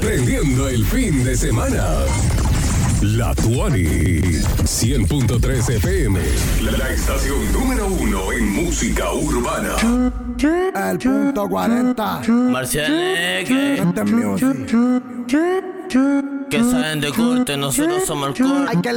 prendiendo el fin de semana. La Tuani 100.3 FM, la estación número 1 en música urbana. El punto 40. Marcianeque, Este es music. que saben de corte, nosotros somos el corte. Hay que